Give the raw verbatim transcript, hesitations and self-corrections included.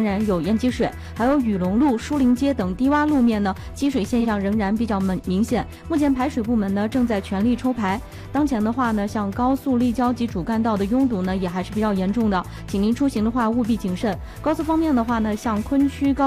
仍然有淹积水，还有雨龙路、书林街等低洼路面呢，积水现象仍然比较明显。目前排水部门呢正在全力抽排。当前的话呢，像高速立交及主干道的拥堵呢也还是比较严重的，请您出行的话务必谨慎。高速方面的话呢，像昆区高